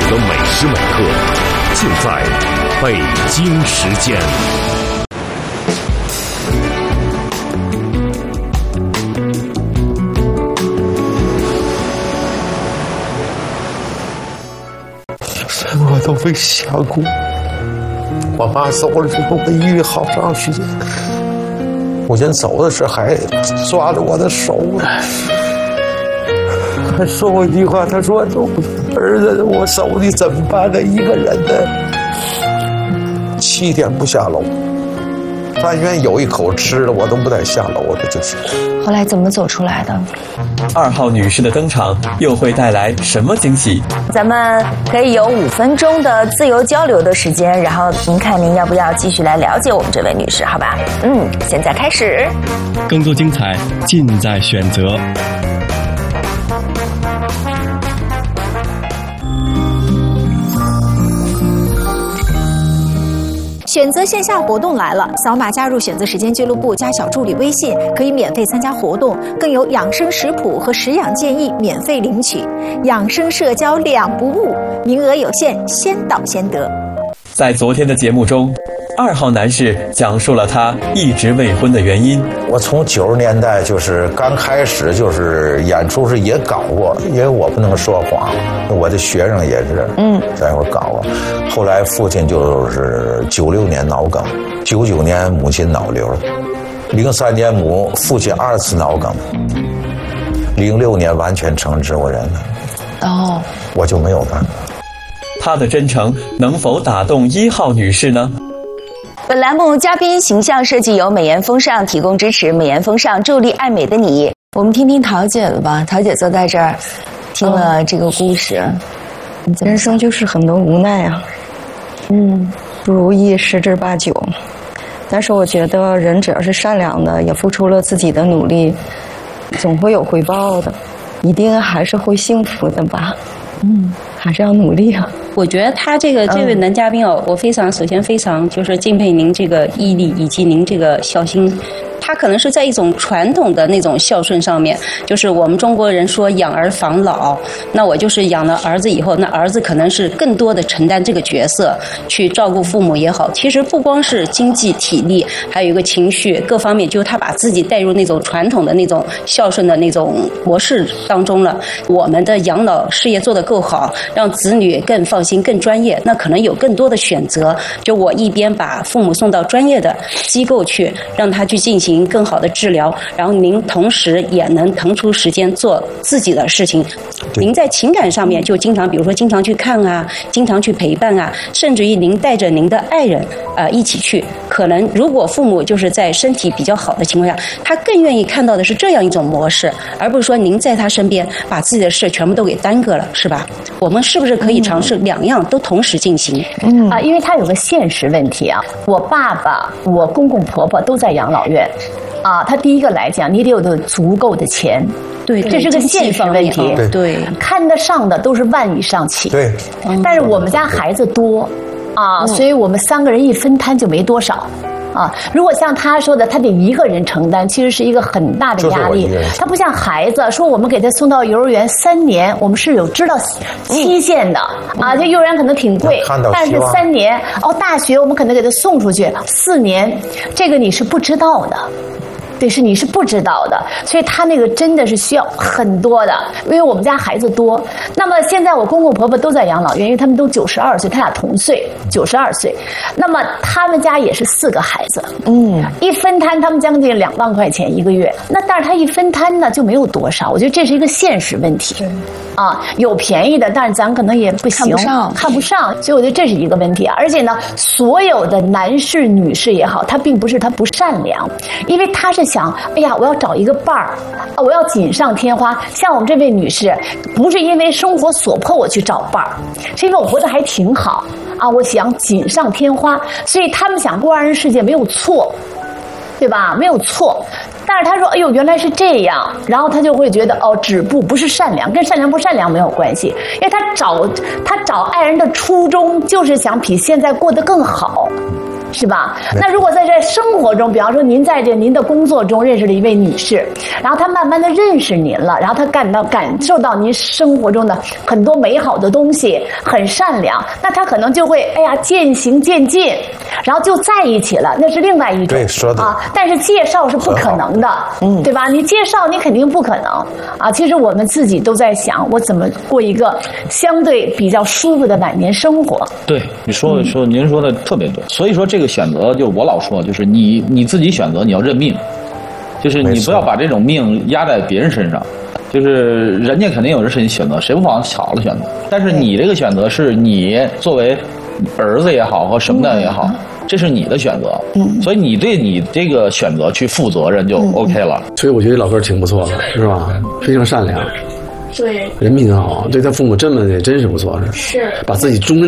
的每时每刻，尽在北京时间。 我都没想过，我妈走了之后，我抑郁好长时间。我人走的时候还抓着我的手呢，还说过一句话，他说：“儿子，我走你怎么办呢？一个人的7天不下楼，但愿有一口吃的，我都不带下楼的就行。” 后来怎么走出来的 ？2号女士的登场又会带来什么惊喜？ 咱们可以有5分钟的自由交流的时间，然后您看您要不要继续来了解我们这位女士，好吧？现在开始。 更多精彩尽在选择。 选择线下活动来了，扫码加入选择时间俱乐部加小助理微信，可以免费参加活动，更有养生食谱和食养建议免费领取，养生社交2不误，名额有限，先到先得。 在昨天的节目中，2号男士讲述了他一直未婚的原因。 我从90年代就是刚开始就是演出时也搞过，因为我不能说谎，我的学生也是，在我搞过。后来父亲就是96年脑梗，99年母亲脑瘤，03年父亲2次脑梗，06年完全成植物人了。我就没有办法。 他的真诚能否打动1号女士呢？ 本栏目嘉宾形象设计由美颜风尚提供支持，美颜风尚助力爱美的你。我们听听桃姐的吧，桃姐坐在这儿，听了这个故事， 人生就是很多无奈啊，不如意十之八九。但是我觉得人只要是善良的，也付出了自己的努力，总会有回报的，一定还是会幸福的吧。还是要努力啊。 我觉得他这位男嘉宾我首先非常就是敬佩您这个毅力以及您这个孝心。他可能是在一种传统的那种孝顺上面，就是我们中国人说养儿防老，那我就是养了儿子以后，那儿子可能是更多的承担这个角色，去照顾父母也好。其实不光是经济体力，还有一个情绪各方面，就是他把自己带入那种传统的那种孝顺的那种模式当中了。我们的养老事业做得够好，让子女更放心、更专业，那可能有更多的选择。就我一边把父母送到专业的机构去，让他去进行更好的治疗，然后您同时也能腾出时间做自己的事情。您在情感上面就经常，比如说经常去看啊，经常去陪伴啊，甚至于您带着您的爱人一起去。可能如果父母就是在身体比较好的情况下，他更愿意看到的是这样一种模式，而不是说您在他身边把自己的事全部都给耽搁了，是吧？我们是不是可以尝试2样都同时进行？ 因为他有个现实问题啊，我爸爸、我公公婆婆都在养老院。他第一个来讲，你得有足够的钱， 对， 这是个现实问题。 对， 看得上的都是万以上起。 对， 但是我们家孩子多所以我们3个人一分摊就没多少。如果像他说的，他得一个人承担，其实是一个很大的压力。他不像孩子，说我们给他送到幼儿园3年，我们是有知道期限的这幼儿园可能挺贵，但是3年大学我们可能给他送出去4年，这个你是不知道的。对，你是不知道的，所以他那个真的是需要很多的，因为我们家孩子多。那么现在我公公婆婆都在养老院，因为他们都92岁，他俩同岁，92岁。那么他们家也是4个孩子，一分摊他们将近2万块钱1个月。那但是他一分摊呢就没有多少，我觉得这是一个现实问题。有便宜的，但是咱可能也不行，看不上，所以我觉得这是一个问题。而且呢，所有的男士、女士也好，他并不是他不善良，因为他是想，哎呀，我要找一个伴儿，我要锦上添花。像我们这位女士，不是因为生活所迫我去找伴儿，是因为我活得还挺好我想锦上添花，所以他们想过2人世界没有错，对吧？没有错。但是他说，哎呦，原来是这样，然后他就会觉得止步不是善良，跟善良不善良没有关系，因为他找爱人的初衷就是想比现在过得更好。 是吧？那如果在这生活中，比方说您在您的工作中认识了一位女士，然后她慢慢的认识您了，然后她感受到您生活中的很多美好的东西，很善良，那她可能就会渐行渐近，然后就在一起了，那是另外一种。 对，说的但是介绍是不可能的，对吧？你介绍你肯定不可能啊。其实我们自己都在想，我怎么过一个相对比较舒服的晚年生活。 对，您说的特别对。所以说这个选择，就我老说，就是你自己选择，你要认命，就是你不要把这种命压在别人身上。就是人家肯定有人是你选择，谁不往好的选择？但是你这个选择是你作为儿子也好和什么的也好，这是你的选择。所以你对你这个选择去负责任就 OK 了。 所以我觉得老哥挺不错的，是吧？非常善良。 对， 人品好，对他父母这么也真是不错，是把自己终身